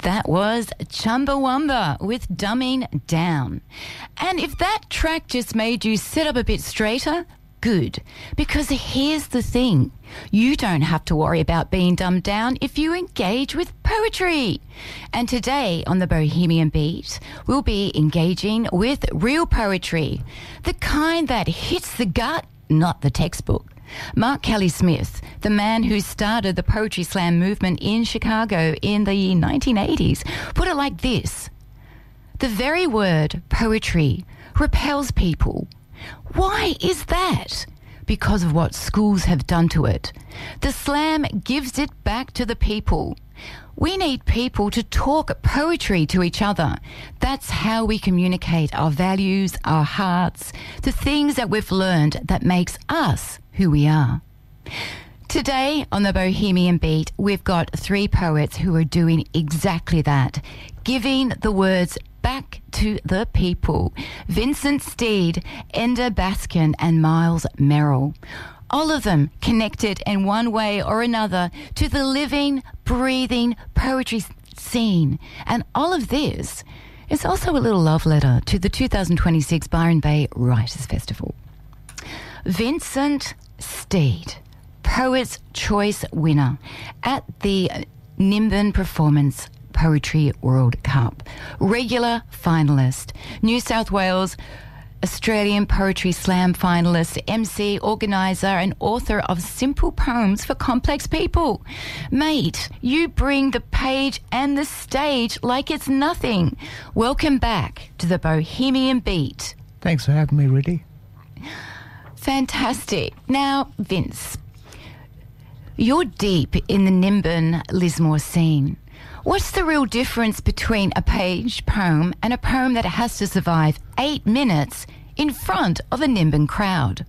That was Chumbawamba with Dumbing Down. And if that track just made you sit up a bit straighter, good. Because here's the thing. You don't have to worry about being dumbed down if you engage with poetry. And today on the Bohemian Beat, we'll be engaging with real poetry. The kind that hits the gut, not the textbook. Mark Kelly Smith, the man who started the Poetry Slam movement in Chicago in the 1980s, put it like this. The very word poetry repels people. Why is that? Because of what schools have done to it. The slam gives it back to the people. We need people to talk poetry to each other. That's how we communicate our values, our hearts, the things that we've learned that makes us who we are. Today on the Bohemian Beat, we've got three poets who are doing exactly that, giving the words back to the people. Vincent Steed, Enda Baskin and Miles Merrill. All of them connected in one way or another to the living, breathing poetry scene. And all of this is also a little love letter to the 2026 Byron Bay Writers Festival. Vincent Steed, Poets' Choice winner at the Nimbin Performance Poetry World Cup. Regular finalist, New South Wales Australian Poetry Slam finalist, MC, organiser and author of Simple Poems for Complex People. Mate, you bring the page and the stage like it's nothing. Welcome back to the Bohemian Beat. Thanks for having me, Riddy. Fantastic. Now, Vince, you're deep in the Nimbin Lismore scene. What's the real difference between a page poem and a poem that has to survive 8 minutes in front of a Nimbin crowd?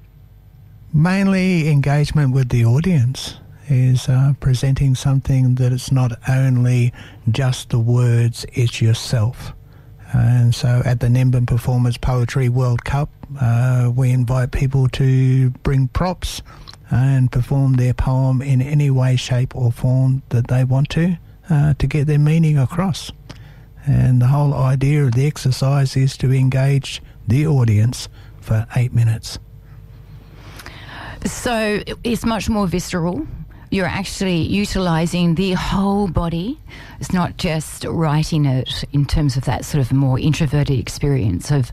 Mainly engagement with the audience is presenting something that it's not only just the words, it's yourself. And so at the Nimbin Performance Poetry World Cup, we invite people to bring props and perform their poem in any way, shape or form that they want to get their meaning across. And the whole idea of the exercise is to engage the audience for 8 minutes. So it's much more visceral. You're actually utilising the whole body. It's not just writing it in terms of that sort of more introverted experience of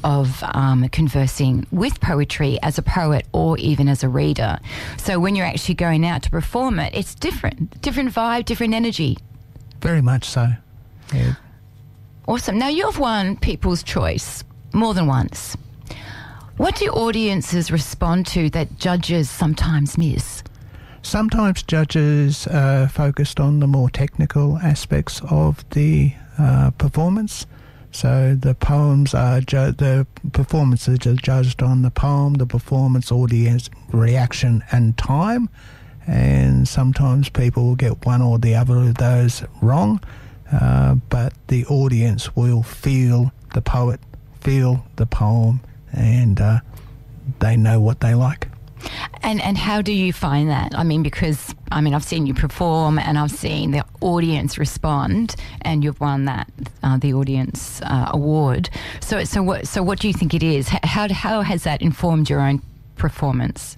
conversing with poetry as a poet or even as a reader. So when you're actually going out to perform it, it's different vibe, different energy. Very much so. Yeah. Awesome. Now, you've won People's Choice more than once. What do audiences respond to that judges sometimes miss? Sometimes judges are focused on the more technical aspects of the performance. So the poems are the performances are judged on the poem, the performance, audience reaction and time. And sometimes people will get one or the other of those wrong, but the audience will feel the poet, feel the poem, and they know what they like. And how do you find that? I mean, because, I've seen you perform and I've seen the audience respond, and you've won that, the audience award. So what do you think it is? How has that informed your own performance?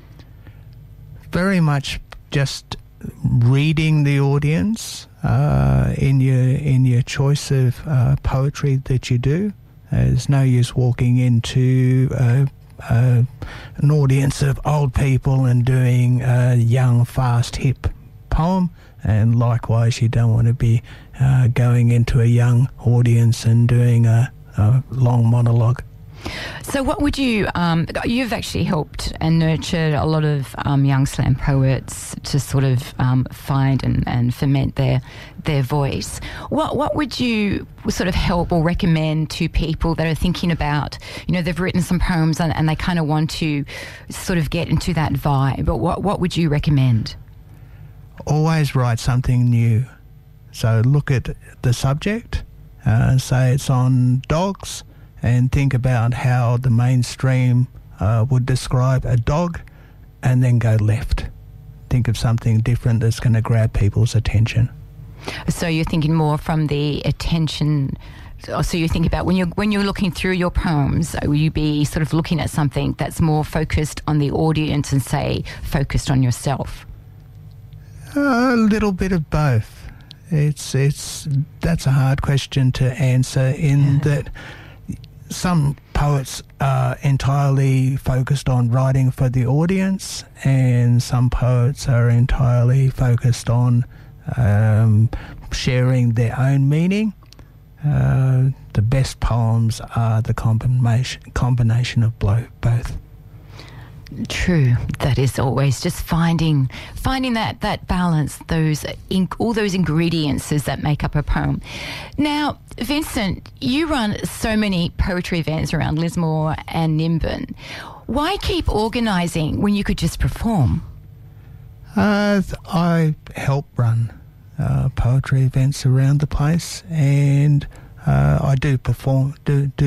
Very much just reading the audience in your choice of poetry that you do. There's no use walking into an audience of old people and doing a young, fast, hip poem, and likewise you don't want to be going into a young audience and doing a long monologue. So what would you, you've actually helped and nurtured a lot of young slam poets to sort of find and ferment their voice. What would you sort of help or recommend to people that are thinking about, they've written some poems and they kind of want to sort of get into that vibe, but what would you recommend? Always write something new. So look at the subject, say it's on dogs, and think about how the mainstream would describe a dog, and then go left. Think of something different that's going to grab people's attention. So you're thinking more from the attention. So you think about when you're looking through your poems, will you be sort of looking at something that's more focused on the audience and say focused on yourself? A little bit of both. That's a hard question to answer in that some poets are entirely focused on writing for the audience, and some poets are entirely focused on sharing their own meaning. The best poems are the combination of both. True. That is always just finding that balance, all those ingredients that make up a poem. Now, Vincent, you run so many poetry events around Lismore and Nimbin. Why keep organising when you could just perform? I help run poetry events around the place, and I do perform,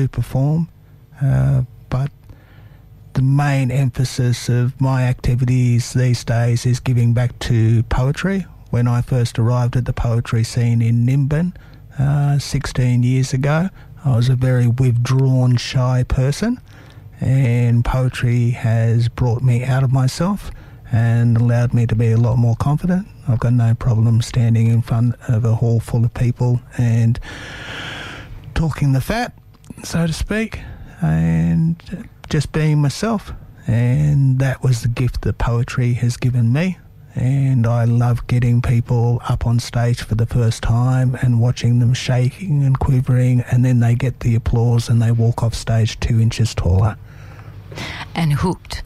but the main emphasis of my activities these days is giving back to poetry. When I first arrived at the poetry scene in Nimbin 16 years ago, I was a very withdrawn, shy person, and poetry has brought me out of myself and allowed me to be a lot more confident. I've got no problem standing in front of a hall full of people and talking the fat, so to speak, and just being myself. And that was the gift that poetry has given me. And I love getting people up on stage for the first time and watching them shaking and quivering, and then they get the applause and they walk off stage 2 inches taller. And hooked.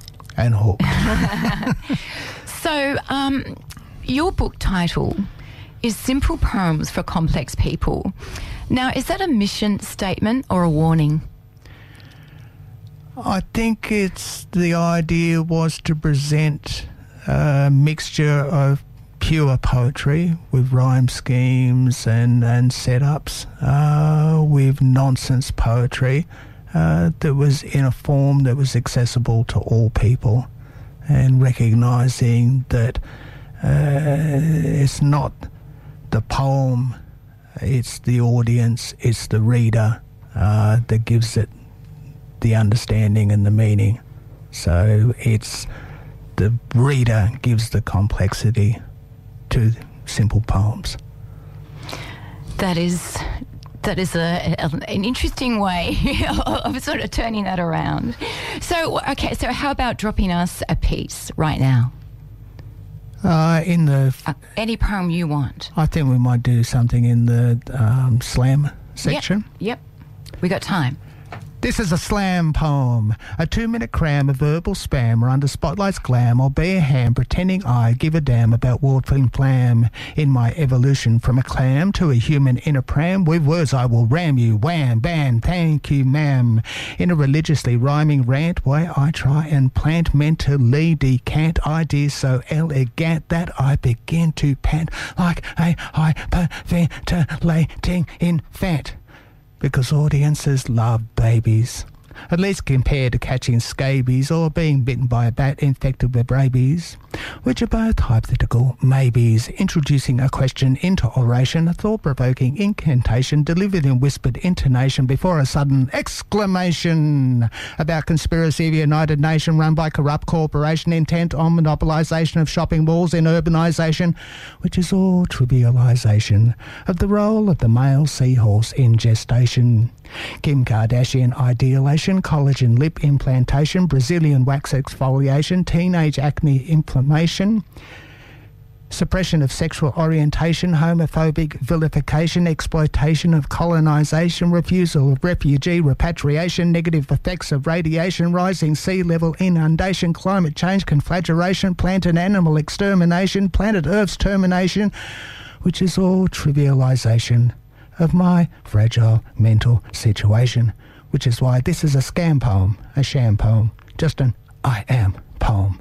So, your book title is Simple Poems for Complex People. Now, is that a mission statement or a warning? I think the idea was to present a mixture of pure poetry with rhyme schemes and setups, with nonsense poetry that was in a form that was accessible to all people, and recognising that it's not the poem, it's the audience, it's the reader that gives it the understanding and the meaning. So it's the reader gives the complexity to simple poems. That is an interesting way of sort of turning that around. So, okay, so how about dropping us a piece right now? In the... any poem you want. I think we might do something in the slam section. Yep. We got time. This is a slam poem, a 2-minute cram of verbal spam, or under spotlight's glam, I'll be a ham pretending I give a damn about Wardfling Flam. In my evolution from a clam to a human in a pram, with words I will ram you, wham, bam, thank you, ma'am. In a religiously rhyming rant, why I try and plant mentally decant ideas so elegant that I begin to pant like a hyperventilating infant. Because audiences love babies, at least compared to catching scabies or being bitten by a bat infected with rabies, which are both hypothetical maybes. Introducing a question into oration, a thought-provoking incantation delivered in whispered intonation before a sudden exclamation about conspiracy of a United Nation run by corrupt corporation intent on monopolisation of shopping malls in urbanisation, which is all trivialisation of the role of the male seahorse in gestation. Kim Kardashian ideation, collagen lip implantation, Brazilian wax exfoliation, teenage acne inflammation, suppression of sexual orientation, homophobic vilification, exploitation of colonisation, refusal of refugee repatriation, negative effects of radiation, rising sea level inundation, climate change, conflagration, plant and animal extermination, planet Earth's termination, which is all trivialisation of my fragile mental situation, which is why this is a scam poem, a sham poem, just an I am poem.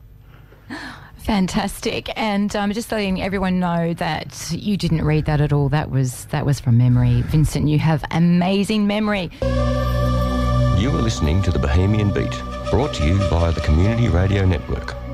Fantastic. And just letting everyone know that you didn't read that at all. That was from memory. Vincent, you have amazing memory. You are listening to The Bohemian Beat, brought to you by the Community Radio Network.